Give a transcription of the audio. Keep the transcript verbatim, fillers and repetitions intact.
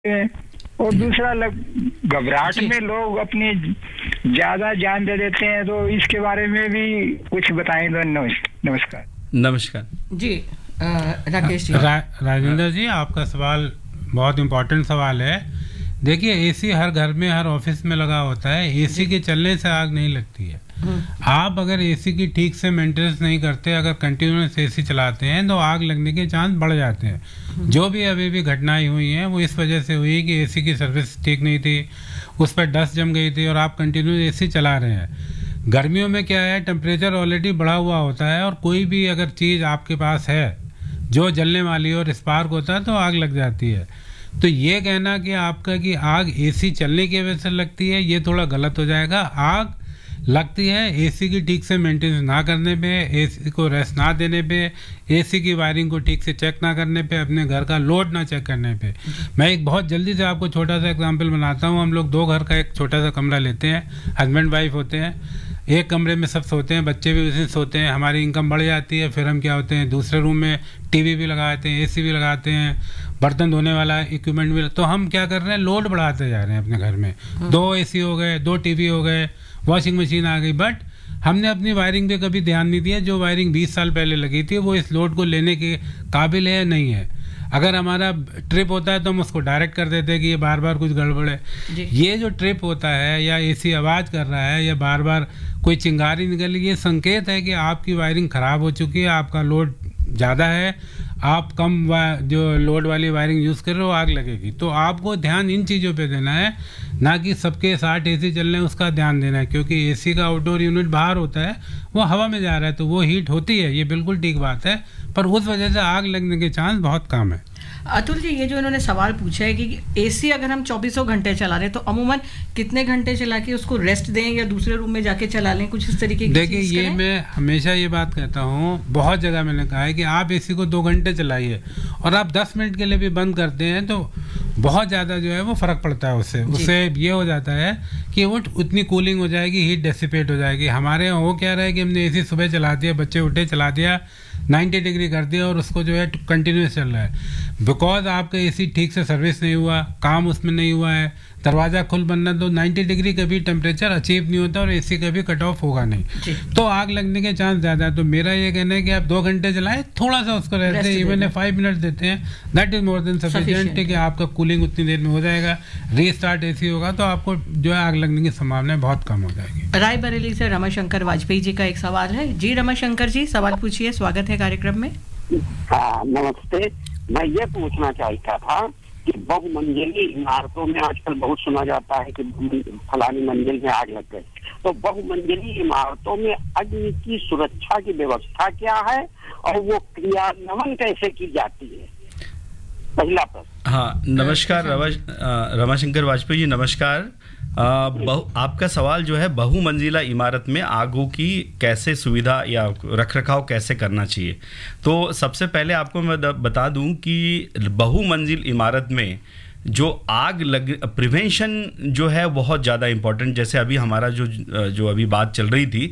और दूसरा घबराहट में लोग अपनी ज्यादा जान दे देते हैं, तो इसके बारे में भी कुछ बताएं तो। नमस्कार। नमस्कार जी राकेश जी। रा, राजेंद्र जी, आपका सवाल बहुत इम्पोर्टेंट सवाल है। देखिए, एसी हर घर में, हर ऑफिस में लगा होता है। एसी के चलने से आग नहीं लगती है। आप अगर एसी की ठीक से मेंटेनेंस नहीं करते, अगर कंटिन्यूस एसी चलाते हैं, तो आग लगने के चांस बढ़ जाते हैं। जो भी अभी भी घटनाएं हुई हैं वो इस वजह से हुई कि एसी की सर्विस ठीक नहीं थी, उस पर डस्ट जम गई थी और आप कंटिन्यू एसी चला रहे हैं। गर्मियों में क्या है, टेम्परेचर ऑलरेडी बढ़ा हुआ होता है और कोई भी अगर चीज़ आपके पास है जो जलने वाली और स्पार्क होता है तो आग लग जाती है। तो ये कहना कि आपका कि आग एसी चलने की वजह से लगती है, ये थोड़ा गलत हो जाएगा। आग लगती है एसी की ठीक से मेंटेनेंस ना करने पे, एसी को रेस्ट ना देने पे, एसी की वायरिंग को ठीक से चेक ना करने पे, अपने घर का लोड ना चेक करने पे। मैं एक बहुत जल्दी से आपको छोटा सा एग्जांपल बनाता हूँ। हम लोग दो घर का एक छोटा सा कमरा लेते हैं, हस्बैंड वाइफ होते हैं, एक कमरे में सब सोते हैं, बच्चे भी उसी सोते हैं, हमारी इनकम बढ़ जाती है। फिर हम क्या होते हैं, दूसरे रूम में टीवी भी लगाते हैं, एसी भी लगाते हैं, बर्तन धोने वाला इक्विपमेंट भी। तो हम क्या कर रहे हैं, लोड बढ़ाते जा रहे हैं अपने घर में। दो एसी हो गए, दो टीवी हो गए, वॉशिंग मशीन आ गई, बट हमने अपनी वायरिंग पे कभी ध्यान नहीं दिया। जो वायरिंग बीस साल पहले लगी थी वो इस लोड को लेने के काबिल है या नहीं है। अगर हमारा ट्रिप होता है तो हम उसको डायरेक्ट कर देते हैं कि ये बार बार कुछ गड़बड़ है। ये जो ट्रिप होता है या एसी आवाज़ कर रहा है या बार बार कोई चिंगारी निकल रही है, ये संकेत है कि आपकी वायरिंग ख़राब हो चुकी है, आपका लोड ज़्यादा है, आप कम जो लोड वाली वायरिंग यूज़ कर रहे हो, आग लगेगी। तो आपको ध्यान इन चीज़ों पे देना है, ना कि सबके साठ एसी चल रहे हैं उसका ध्यान देना है। क्योंकि एसी का आउटडोर यूनिट बाहर होता है, वो हवा में जा रहा है तो वो हीट होती है, ये बिल्कुल ठीक बात है, पर उस वजह से आग लगने के चांस बहुत कम है। अतुल जी, ये जो इन्होंने सवाल पूछा है कि एसी अगर हम चौबीसों घंटे चला रहे हैं तो अमूमन कितने घंटे चला के उसको रेस्ट दें या दूसरे रूम में जाके चला लें, कुछ इस तरीके की। देखिए, ये मैं हमेशा ये बात कहता हूँ, बहुत जगह मैंने कहा है कि आप एसी को दो घंटे चलाइए और आप दस मिनट के लिए भी बंद करते हैं तो बहुत ज़्यादा जो है वो फ़र्क पड़ता है उससे। उससे ये हो जाता है कि वो उतनी कूलिंग हो जाएगी, हीट डेसिपेट हो जाएगी। हमारे यहाँ हो क्या रहा है कि हमने एसी सुबह चला दिया, बच्चे उठे, चला दिया, नब्बे डिग्री कर दिया और उसको जो है कंटिन्यूस चल रहा है। बिकॉज आपका एसी ठीक से सर्विस नहीं हुआ, काम उसमें नहीं हुआ है, दरवाज़ा खुल बनना, तो नब्बे डिग्री कभी टेम्परेचर अचीव नहीं होता और एसी कभी कट ऑफ होगा नहीं, तो आग लगने के चांस ज़्यादा है। तो मेरा ये कहना है कि आप दो घंटे चलाएं, थोड़ा सा उसको रहते हैं, इवन फाइव मिनट देते हैं, that is more than sufficient कि आपका कूलिंग उतनी देर में हो जाएगा। रीस्टार्ट एसी होगा तो आपको जो है आग लगने की संभावना बहुत कम हो जाएगी। रायबरेली से रमाशंकर वाजपेयी जी का एक सवाल है। जी रमाशंकर जी, सवाल पूछिए, स्वागत है कार्यक्रम में। हाँ नमस्ते, मैं ये पूछना चाहता था कि बहुमंजिली इमारतों में आजकल बहुत सुना जाता है कि फलानी मंजिल में आग लग गई, तो बहुमंजिली इमारतों में अग्नि की सुरक्षा की व्यवस्था क्या है और वो क्रियान्वयन कैसे की जाती है, पहला प्रश्न। हाँ नमस्कार रमाशंकर वाजपेयी जी, नमस्कार। आ, बहु आपका सवाल जो है बहुमंजिला इमारत में आगों की कैसे सुविधा या रखरखाव कैसे करना चाहिए। तो सबसे पहले आपको मैं बता दूं कि बहुमंजिल इमारत में जो आग लग प्रिवेंशन जो है बहुत ज़्यादा इम्पोर्टेंट। जैसे अभी हमारा जो जो अभी बात चल रही थी